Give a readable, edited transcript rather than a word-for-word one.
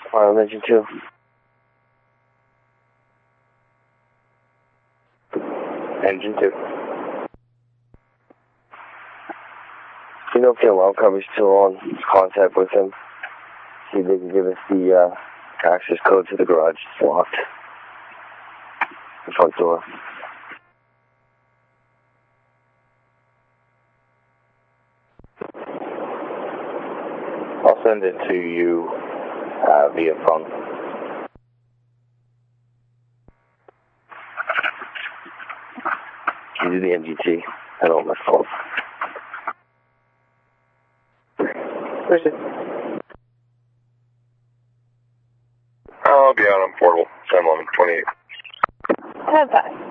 Engine 2. Engine 2. You know if the alarm company's still on contact with him. See if they can give us the access code to the garage. It's locked. The front door. I'll send it to you via phone. You do the MGT. I don't want my phone. Where's it? I'll be out on portable. 7-11-28. 10-5.